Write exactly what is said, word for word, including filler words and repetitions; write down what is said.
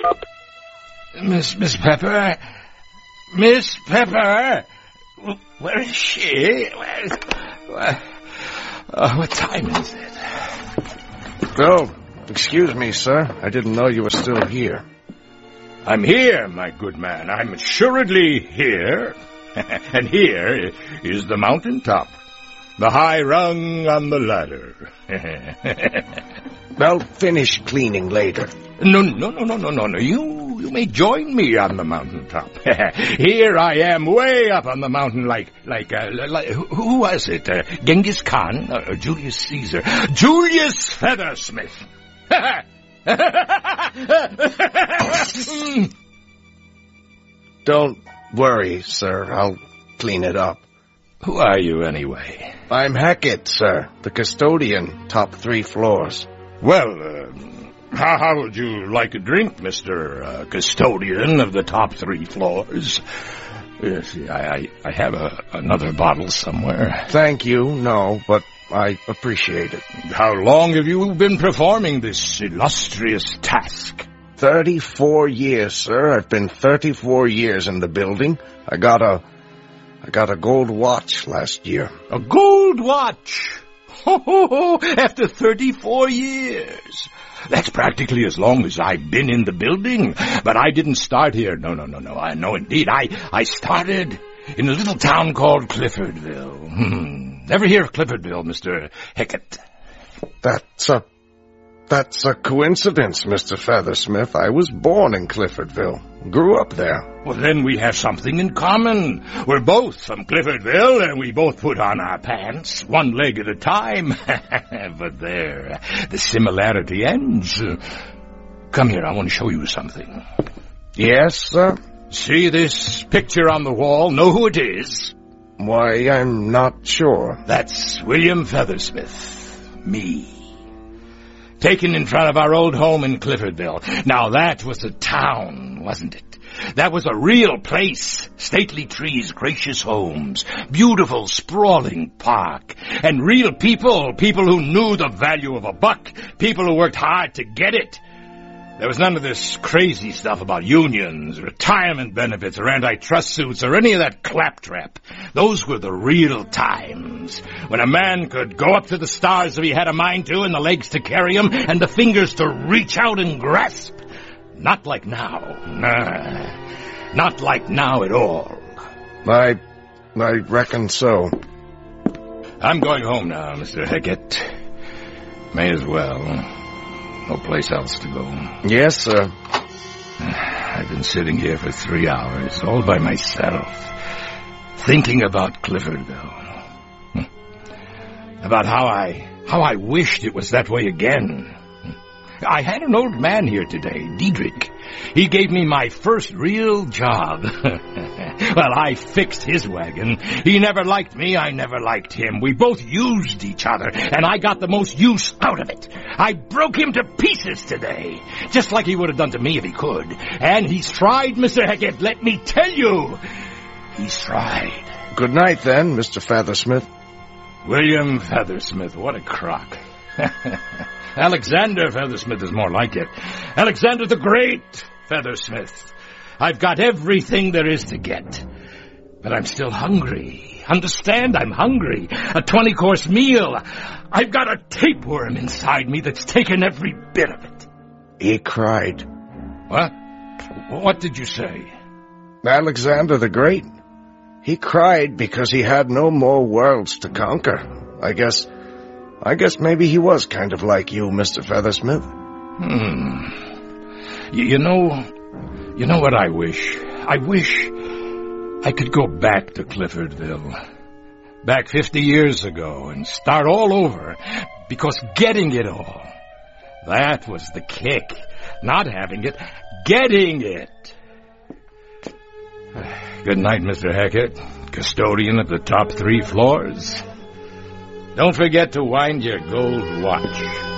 Miss Miss Pepper? Miss Pepper? Where is she? Where is... Where, uh, what time is it? Oh, excuse me, sir. I didn't know you were still here. I'm here, my good man. I'm assuredly here. And here is the mountaintop. The high rung on the ladder. I'll finish cleaning later. No, no, no, no, no, no, no. You, you may join me on the mountaintop. Here I am, way up on the mountain, like, like, uh, like who was it? Uh, Genghis Khan or, or Julius Caesar? Julius Feathersmith. Don't worry, sir. I'll clean it up. Who are you, anyway? I'm Hackett, sir. The custodian, top three floors. Well, uh, how, how would you like a drink, Mister Uh, custodian of the top three floors? Yes, I, I, I have a, another bottle somewhere. Thank you, no, but I appreciate it. How long have you been performing this illustrious task? Thirty-four years, sir. I've been thirty-four years in the building. I got a... I got a gold watch last year. A gold watch? Ho, ho, ho, after thirty-four years. That's practically as long as I've been in the building. But I didn't start here. No, no, no, no. I know indeed. I, I started in a little town called Cliffordville. Hmm. Ever hear of Cliffordville, Mister Hackett? That's a... That's a coincidence, Mister Feathersmith. I was born in Cliffordville. Grew up there. Well, then we have something in common. We're both from Cliffordville, and we both put on our pants, one leg at a time. But there, the similarity ends. Come here, I want to show you something. Yes, sir? See this picture on the wall? Know who it is? Why, I'm not sure. That's William Feathersmith. Me. Taken in front of our old home in Cliffordville. Now that was a town, wasn't it? That was a real place. Stately trees, gracious homes, beautiful sprawling park, and real people, people who knew the value of a buck, people who worked hard to get it. There was none of this crazy stuff about unions, retirement benefits, or antitrust suits, or any of that claptrap. Those were the real times, when a man could go up to the stars if he had a mind to, and the legs to carry him, and the fingers to reach out and grasp. Not like now. Nah, not like now at all. I, I reckon so. I'm going home now, Mister Hackett. May as well. No place else to go. Yes, sir. I've been sitting here for three hours, all by myself, thinking about Cliffordville. About how I, how I wished it was that way again. I had an old man here today, Diedrich. He gave me my first real job. Well, I fixed his wagon. He never liked me, I never liked him. We both used each other, and I got the most use out of it. I broke him to pieces today, just like he would have done to me if he could. And he's tried, Mister Hackett, let me tell you. He's tried. Good night, then, Mister Feathersmith. William Feathersmith, what a crock. Alexander Feathersmith is more like it. Alexander the Great Feathersmith. I've got everything there is to get. But I'm still hungry. Understand? I'm hungry. A twenty-course meal. I've got a tapeworm inside me that's taken every bit of it. He cried. What? What did you say? Alexander the Great. He cried because he had no more worlds to conquer. I guess... I guess maybe he was kind of like you, Mister Feathersmith. Hmm. You, you know, you know what I wish? I wish I could go back to Cliffordville. Back fifty years ago and start all over. Because getting it all, that was the kick. Not having it, getting it. Good night, Mister Hackett, custodian of the top three floors. Don't forget to wind your gold watch.